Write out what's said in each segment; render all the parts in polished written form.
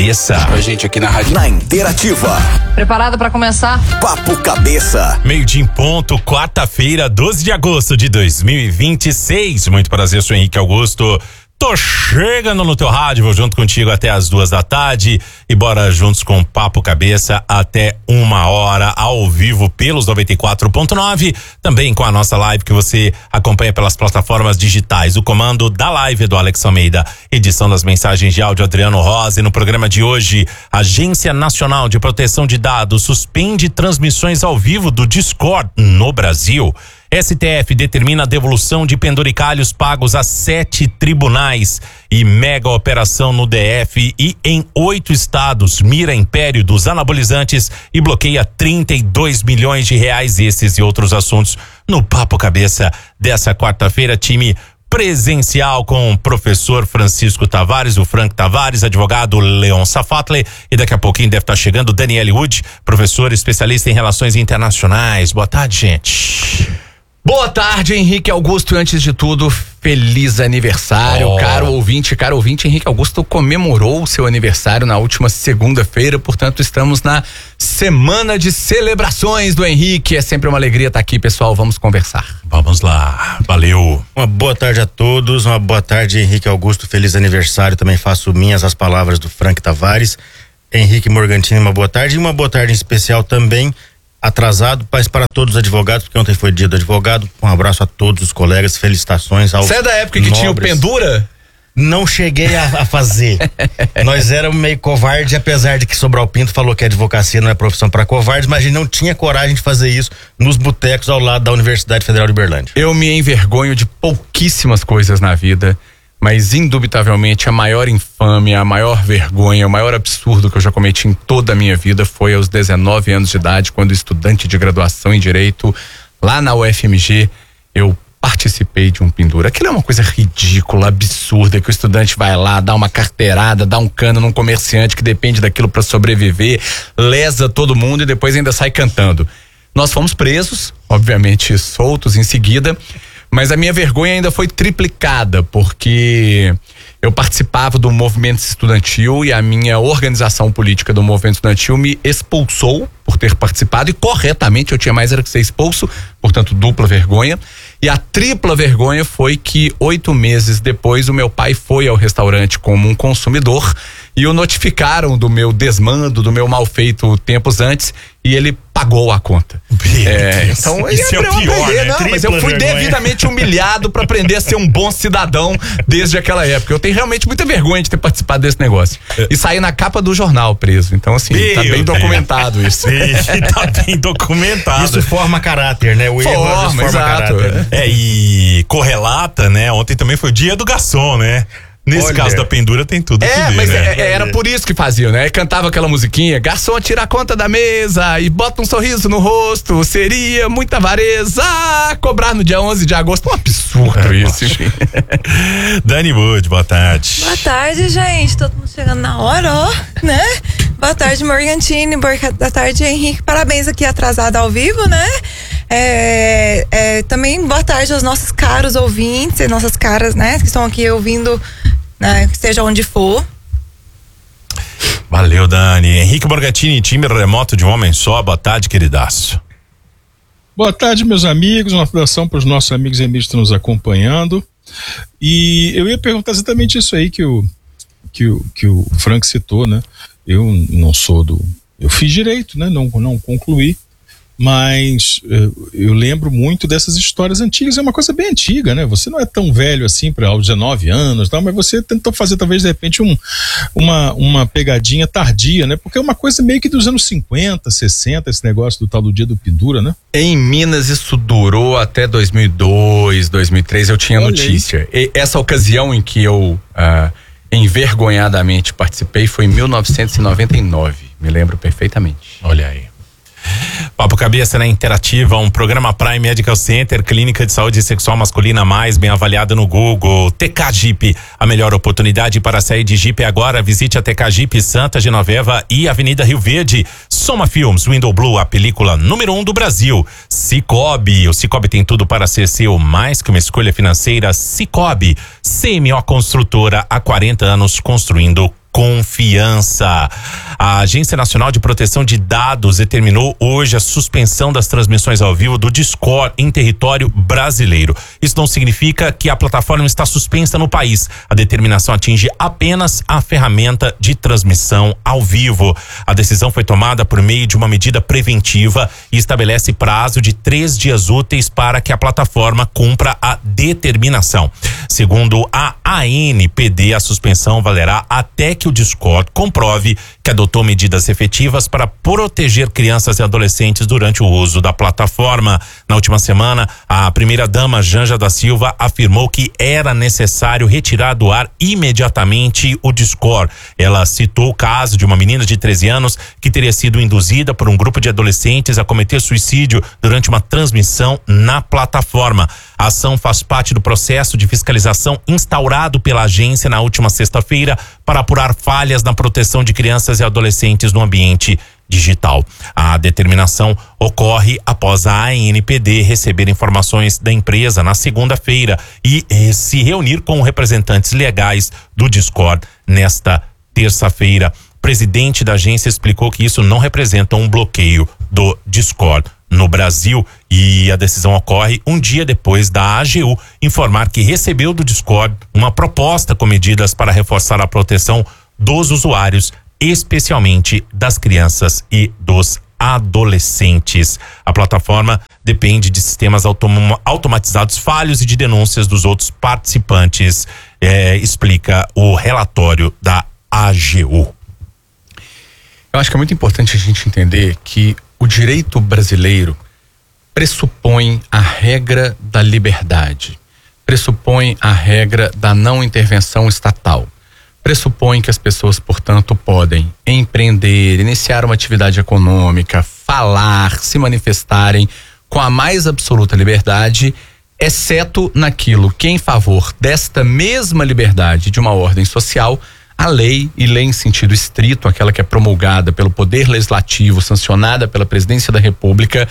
A gente aqui na rádio. Na Interativa. Preparado para começar? Papo Cabeça. Meio-dia em ponto, quarta-feira, 12 de agosto de 2026. Muito prazer, sou Henrique Augusto. Tô chegando no teu rádio, vou junto contigo até as 2h e bora juntos com Papo Cabeça até 1h ao vivo pelos 94.9, também com a nossa live que você acompanha pelas plataformas digitais. O comando da live é do Alex Almeida, edição das mensagens de áudio Adriano Rosa. E no programa de hoje, Agência Nacional de Proteção de Dados suspende transmissões ao vivo do Discord no Brasil. STF determina a devolução de penduricalhos pagos a 7 tribunais e mega operação no DF e em 8 estados mira império dos anabolizantes e bloqueia 32 milhões de reais. Esses e outros assuntos no Papo Cabeça dessa quarta-feira, time presencial com o professor Francisco Tavares, o Frank Tavares, advogado Leon Safatli, e daqui a pouquinho deve estar chegando Daniele Wood, professor especialista em relações internacionais. Boa tarde, gente. Boa tarde, Henrique Augusto. Antes de tudo, feliz aniversário, caro ouvinte. Henrique Augusto comemorou o seu aniversário na última segunda-feira, portanto estamos na semana de celebrações do Henrique. É sempre uma alegria estar aqui, pessoal. Vamos conversar. Vamos lá, valeu. Uma boa tarde a todos, uma boa tarde, Henrique Augusto, feliz aniversário. Também faço minhas as palavras do Frank Tavares. Henrique Morgantini, uma boa tarde, e uma boa tarde em especial também atrasado, mas para todos os advogados, porque ontem foi dia do advogado. Um abraço a todos os colegas, felicitações aos. Você é da época que tinha o pendura? Não cheguei a fazer. Nós éramos meio covardes, apesar de que Sobral Pinto falou que a advocacia não é profissão para covardes, mas a gente não tinha coragem de fazer isso nos botecos ao lado da Universidade Federal de Uberlândia. Eu me envergonho de pouquíssimas coisas na vida, mas indubitavelmente a maior infâmia, a maior vergonha, o maior absurdo que eu já cometi em toda a minha vida foi aos 19 anos de idade, quando estudante de graduação em Direito, lá na UFMG, eu participei de um pendura. Aquilo é uma coisa ridícula, absurda, que o estudante vai lá, dá uma carteirada, dá um cano num comerciante que depende daquilo para sobreviver, lesa todo mundo e depois ainda sai cantando. Nós fomos presos, obviamente soltos em seguida, mas a minha vergonha ainda foi triplicada, porque eu participava do movimento estudantil e a minha organização política do movimento estudantil me expulsou por ter participado, e corretamente eu tinha mais era que ser expulso, portanto dupla vergonha. E a tripla vergonha foi que 8 meses depois o meu pai foi ao restaurante como um consumidor e o notificaram do meu desmando, do meu mal feito tempos antes, e ele pagou a conta. Então ele isso é o pior, aprender, né? Mas eu fui devidamente humilhado para aprender a ser um bom cidadão desde aquela época. Eu tenho realmente muita vergonha de ter participado desse negócio. E saí na capa do jornal preso. Então assim, tá bem documentado isso. Tá bem documentado. Isso forma caráter, né? O erro às vezes forma caráter, né? E correlata, né? Ontem também foi o dia do garçom, né? Nesse caso da pendura tem tudo que ver, mas né? Era por isso que faziam, né? Cantava aquela musiquinha, garçom, tira a conta da mesa e bota um sorriso no rosto, seria muita avareza cobrar no dia 11 de agosto. Um absurdo isso. Dani Wood, boa tarde. Boa tarde, gente. Todo mundo chegando na hora, ó, né? Boa tarde, Morgantini. Boa tarde, Henrique. Parabéns aqui atrasado ao vivo, né? Também boa tarde aos nossos caros ouvintes, nossas caras, né? Que estão aqui ouvindo, né, seja onde for. Valeu, Dani. Henrique Morgantini, time remoto de um homem só. Boa tarde, queridaço. Boa tarde, meus amigos. Uma saudação para os nossos amigos e amigas que estão nos acompanhando. E eu ia perguntar exatamente isso aí que o Frank citou, né? Eu não sou eu fiz direito, né? Não concluí. Mas eu lembro muito dessas histórias antigas. É uma coisa bem antiga, né? Você não é tão velho assim para aos 19 anos, tá? Mas você tentou fazer talvez de repente uma pegadinha tardia, né? Porque é uma coisa meio que dos anos 50, 60, esse negócio do tal do dia do pendura, né? Em Minas isso durou até 2002, 2003, eu tinha notícia. E essa ocasião em que eu envergonhadamente participei foi em 1999, me lembro perfeitamente. Olha aí. Papo Cabeça na Interativa, um programa Prime Medical Center, clínica de saúde sexual masculina mais bem avaliada no Google. TK Jeep, a melhor oportunidade para sair de Jeep agora. Visite a TK Jeep Santa Genoveva e Avenida Rio Verde. Soma Filmes, Window Blue, a película número 1 do Brasil. Cicobi, o Cicobi tem tudo para ser seu, mais que uma escolha financeira. Cicobi, CMO Construtora, há 40 anos construindo confiança. A Agência Nacional de Proteção de Dados determinou hoje a suspensão das transmissões ao vivo do Discord em território brasileiro. Isso não significa que a plataforma está suspensa no país. A determinação atinge apenas a ferramenta de transmissão ao vivo. A decisão foi tomada por meio de uma medida preventiva e estabelece prazo de 3 dias úteis para que a plataforma cumpra a determinação. Segundo a ANPD, a suspensão valerá até que o Discord comprove que adotou medidas efetivas para proteger crianças e adolescentes durante o uso da plataforma. Na última semana, a primeira-dama Janja da Silva afirmou que era necessário retirar do ar imediatamente o Discord. Ela citou o caso de uma menina de 13 anos que teria sido induzida por um grupo de adolescentes a cometer suicídio durante uma transmissão na plataforma. A ação faz parte do processo de fiscalização instaurado pela agência na última sexta-feira para apurar falhas na proteção de crianças e adolescentes no ambiente digital. A determinação ocorre após a ANPD receber informações da empresa na segunda-feira e se reunir com representantes legais do Discord nesta terça-feira. O presidente da agência explicou que isso não representa um bloqueio do Discord no Brasil e a decisão ocorre um dia depois da AGU informar que recebeu do Discord uma proposta com medidas para reforçar a proteção dos usuários, especialmente das crianças e dos adolescentes. A plataforma depende de sistemas automatizados falhos e de denúncias dos outros participantes, explica o relatório da AGU. Eu acho que é muito importante a gente entender que o direito brasileiro pressupõe a regra da liberdade, pressupõe a regra da não intervenção estatal, pressupõe que as pessoas, portanto, podem empreender, iniciar uma atividade econômica, falar, se manifestarem com a mais absoluta liberdade, exceto naquilo que, em favor desta mesma liberdade de uma ordem social, a lei, e lei em sentido estrito, aquela que é promulgada pelo Poder Legislativo, sancionada pela Presidência da República,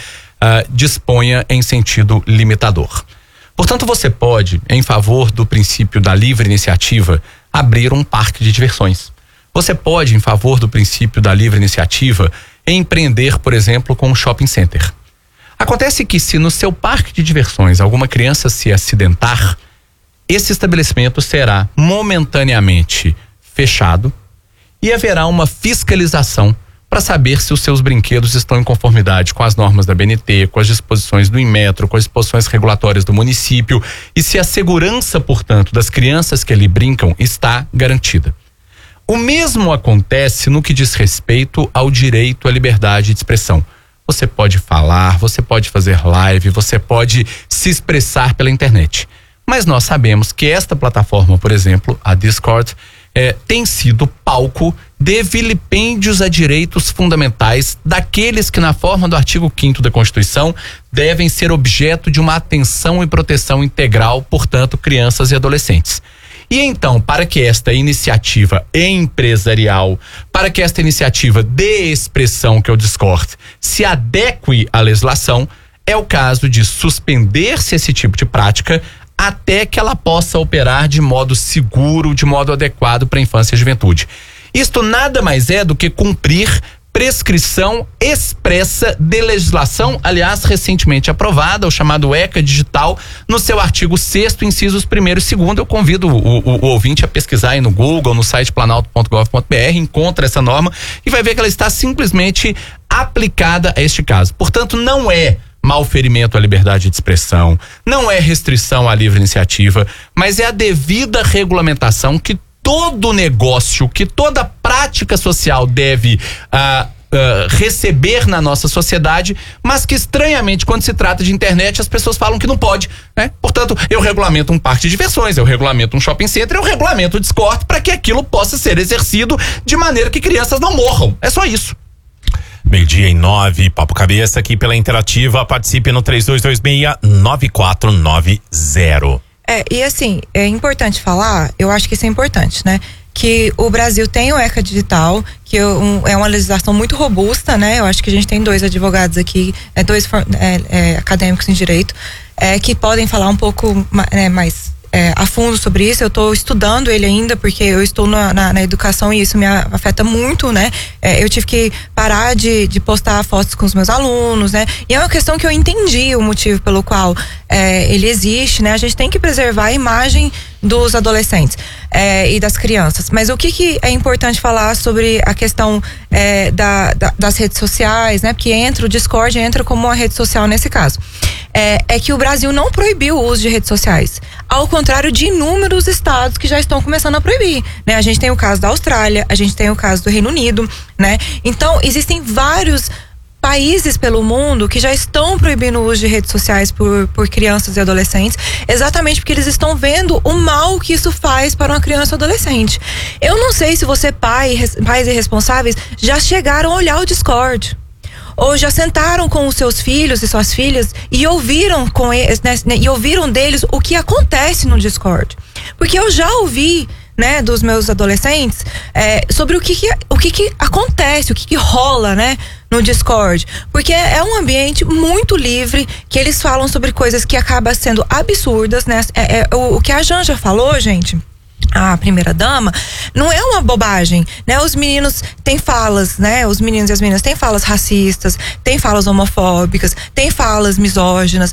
disponha em sentido limitador. Portanto, você pode, em favor do princípio da livre iniciativa, abrir um parque de diversões. Você pode, em favor do princípio da livre iniciativa, empreender, por exemplo, com um shopping center. Acontece que, se no seu parque de diversões alguma criança se acidentar, esse estabelecimento será momentaneamente fechado e haverá uma fiscalização para saber se os seus brinquedos estão em conformidade com as normas da BNT, com as disposições do Inmetro, com as disposições regulatórias do município e se a segurança, portanto, das crianças que ali brincam está garantida. O mesmo acontece no que diz respeito ao direito à liberdade de expressão. Você pode falar, você pode fazer live, você pode se expressar pela internet. Mas nós sabemos que esta plataforma, por exemplo, a Discord, tem sido palco de vilipêndios a direitos fundamentais daqueles que, na forma do artigo 5º da Constituição, devem ser objeto de uma atenção e proteção integral, portanto, crianças e adolescentes. E então, para que esta iniciativa empresarial, para que esta iniciativa de expressão, que é o Discord, se adeque à legislação, é o caso de suspender-se esse tipo de prática até que ela possa operar de modo seguro, de modo adequado para a infância e juventude. Isto nada mais é do que cumprir prescrição expressa de legislação, aliás, recentemente aprovada, o chamado ECA Digital, no seu artigo 6º, incisos 1º e 2º. Eu convido o ouvinte a pesquisar aí no Google, no site planalto.gov.br, encontra essa norma e vai ver que ela está simplesmente aplicada a este caso. Portanto, não é malferimento à liberdade de expressão, não é restrição à livre iniciativa, mas é a devida regulamentação que todo negócio, que toda prática social deve receber na nossa sociedade, mas que, estranhamente, quando se trata de internet, as pessoas falam que não pode, né? Portanto, eu regulamento um parque de diversões, eu regulamento um shopping center, eu regulamento o Discord para que aquilo possa ser exercido de maneira que crianças não morram. É só isso. 12:09, Papo Cabeça aqui pela Interativa. Participe no 3226-9490. E assim, é importante falar, eu acho que isso é importante, né? Que o Brasil tem o ECA Digital, que é uma legislação muito robusta, né? Eu acho que a gente tem 2 advogados aqui, dois acadêmicos em direito, que podem falar um pouco mais a fundo sobre isso. Eu estou estudando ele ainda, porque eu estou na educação e isso me afeta muito, né? Eu tive que parar de postar fotos com os meus alunos, né? E é uma questão que eu entendi o motivo pelo qual ele existe, né? A gente tem que preservar a imagem dos adolescentes e das crianças. Mas o que é importante falar sobre a questão das redes sociais, né? Porque o Discord entra como uma rede social nesse caso. É que o Brasil não proibiu o uso de redes sociais, ao contrário de inúmeros estados que já estão começando a proibir, né? A gente tem o caso da Austrália, a gente tem o caso do Reino Unido, né? Então, existem vários países pelo mundo que já estão proibindo o uso de redes sociais por crianças e adolescentes, exatamente porque eles estão vendo o mal que isso faz para uma criança ou adolescente. Eu não sei se você, pais e responsáveis, já chegaram a olhar o Discord, ou já sentaram com os seus filhos e suas filhas e ouviram com eles, né, e ouviram deles o que acontece no Discord. Porque eu já ouvi, né, dos meus adolescentes sobre o que acontece, o que rola, né, no Discord. Porque é um ambiente muito livre, que eles falam sobre coisas que acabam sendo absurdas, né? O que a Janja falou, gente, a primeira dama, não é uma bobagem, né? Os meninos têm falas, né? Os meninos e as meninas têm falas racistas, têm falas homofóbicas, têm falas misóginas,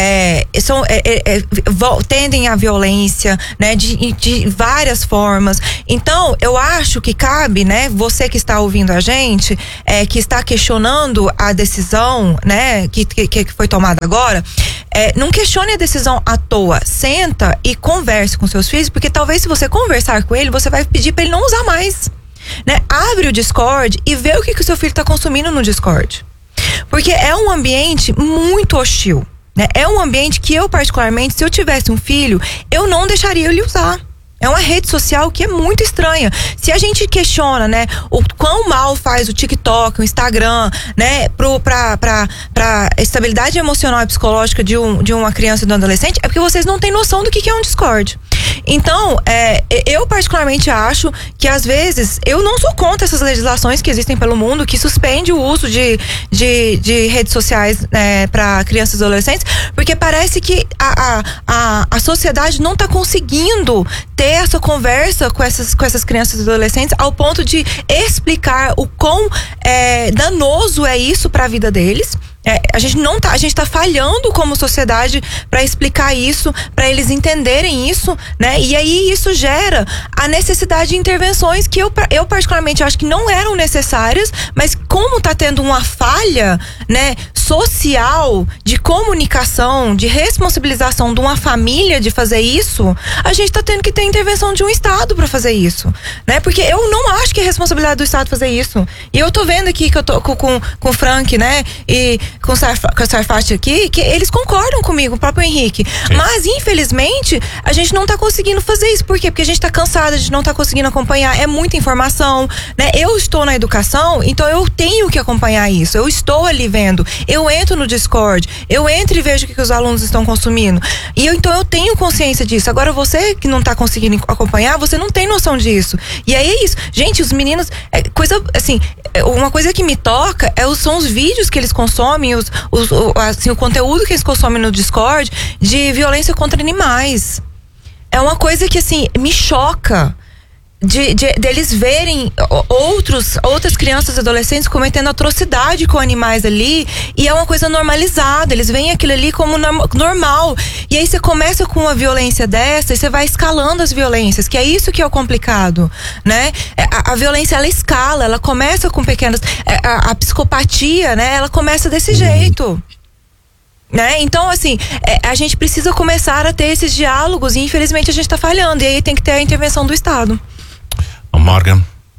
tendem à violência, né? De várias formas. Então, eu acho que cabe, né? Você que está ouvindo a gente, que está questionando a decisão, né? Que foi tomada agora, não questione a decisão à toa. Senta e converse com seus filhos, porque talvez se você conversar com ele, você vai pedir para ele não usar mais, né? Abre o Discord e vê o que o seu filho está consumindo no Discord, porque é um ambiente muito hostil, né? É um ambiente que eu, particularmente, se eu tivesse um filho, eu não deixaria ele usar. É uma rede social que é muito estranha. Se a gente questiona, né, o quão mal faz o TikTok, o Instagram, né, pra estabilidade emocional e psicológica de uma criança e de um adolescente, é porque vocês não têm noção do que é um Discord. Então, eu particularmente acho que às vezes, eu não sou contra essas legislações que existem pelo mundo, que suspende o uso de redes sociais para crianças e adolescentes, porque parece que a sociedade não está conseguindo ter essa conversa com essas crianças e adolescentes ao ponto de explicar o quão danoso é isso para a vida deles. A gente tá falhando como sociedade para explicar isso, para eles entenderem isso, né? E aí isso gera a necessidade de intervenções que eu particularmente acho que não eram necessárias, mas como tá tendo uma falha, né, social, de comunicação, de responsabilização de uma família de fazer isso, a gente tá tendo que ter intervenção de um Estado para fazer isso, né? Porque eu não acho que é responsabilidade do Estado fazer isso. E eu tô vendo aqui que eu tô com o Frank, né? E com o Sarfati aqui, que eles concordam comigo, o próprio Henrique. Sim. Mas, infelizmente, a gente não tá conseguindo fazer isso. Por quê? Porque a gente tá cansada, a gente não tá conseguindo acompanhar. É muita informação, né? Eu estou na educação, então eu tenho que acompanhar isso. Eu estou ali vendo. Eu entro no Discord, eu entro e vejo o que os alunos estão consumindo. Então eu tenho consciência disso. Agora, você que não tá conseguindo acompanhar, você não tem noção disso. E aí é isso. Gente, os meninos, uma coisa que me toca são os vídeos que eles consomem, o conteúdo que eles consomem no Discord de violência contra animais. É uma coisa que, assim, me choca deles verem outras crianças e adolescentes cometendo atrocidade com animais ali, e é uma coisa normalizada, eles veem aquilo ali como normal, e aí você começa com uma violência dessa e você vai escalando as violências, que é isso que é o complicado, né? A violência, ela escala, ela começa com pequenas, a psicopatia, né? Ela começa desse jeito, né? Então, assim, a gente precisa começar a ter esses diálogos, e infelizmente a gente tá falhando, e aí tem que ter a intervenção do Estado. Morgan.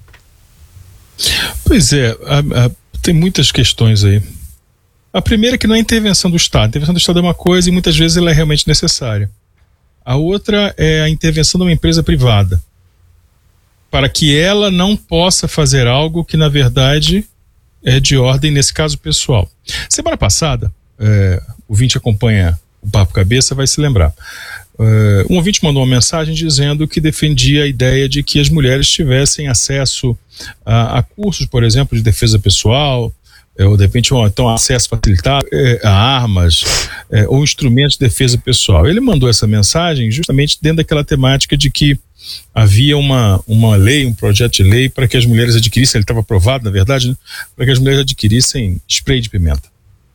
Pois tem muitas questões aí. A primeira é que não é intervenção do Estado. A intervenção do Estado é uma coisa e muitas vezes ela é realmente necessária. A outra é a intervenção de uma empresa privada, para que ela não possa fazer algo que na verdade é de ordem, nesse caso, pessoal. Semana passada, o ouvinte acompanha o Papo Cabeça, vai se lembrar. Um ouvinte mandou uma mensagem dizendo que defendia a ideia de que as mulheres tivessem acesso a cursos, por exemplo, de defesa pessoal, ou de repente então acesso facilitado a armas ou instrumentos de defesa pessoal. Ele mandou essa mensagem justamente dentro daquela temática de que havia uma lei, um projeto de lei para que as mulheres adquirissem, ele estava aprovado na verdade, né, para que as mulheres adquirissem spray de pimenta.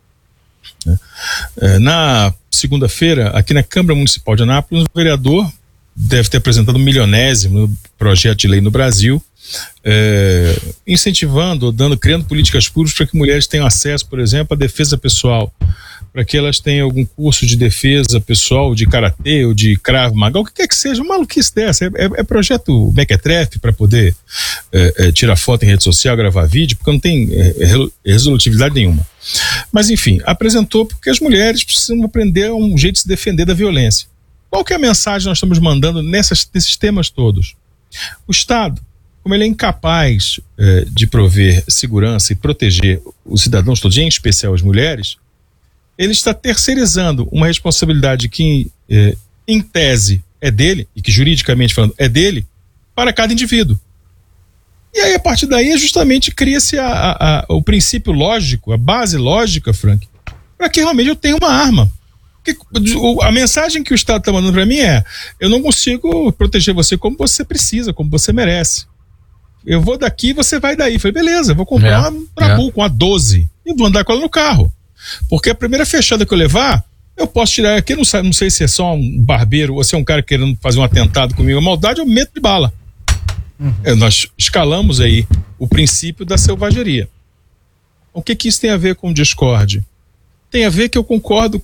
Na segunda-feira, aqui na Câmara Municipal de Anápolis, o vereador deve ter apresentado o 1.000º projeto de lei no Brasil, incentivando, criando políticas públicas para que mulheres tenham acesso, por exemplo, à defesa pessoal, para que elas tenham algum curso de defesa pessoal, de karatê ou de Krav Maga, o que quer que seja, uma maluquice dessa. É projeto mequetrefe para poder tirar foto em rede social, gravar vídeo, porque não tem resolutividade nenhuma. Mas enfim, apresentou porque as mulheres precisam aprender um jeito de se defender da violência. Qual que é a mensagem que nós estamos mandando nesses temas todos? O Estado, como ele é incapaz de prover segurança e proteger os cidadãos todos, em especial as mulheres, ele está terceirizando uma responsabilidade que, em tese, é dele, e que juridicamente falando é dele, para cada indivíduo. E aí, a partir daí, justamente cria-se o princípio lógico, a base lógica, Frank, para que realmente eu tenha uma arma. A mensagem que o Estado está mandando para mim é: eu não consigo proteger você como você precisa, como você merece. Eu vou daqui, você vai daí. Eu falei, beleza, eu vou comprar uma Trabuco, uma 12, e vou andar com ela no carro. Porque a primeira fechada que eu levar, eu posso tirar aqui, não sei se é só um barbeiro ou se é um cara querendo fazer um atentado comigo, a maldade, eu meto de bala. Nós escalamos aí o princípio da selvageria. O que isso tem a ver com discórdia? Tem a ver que eu concordo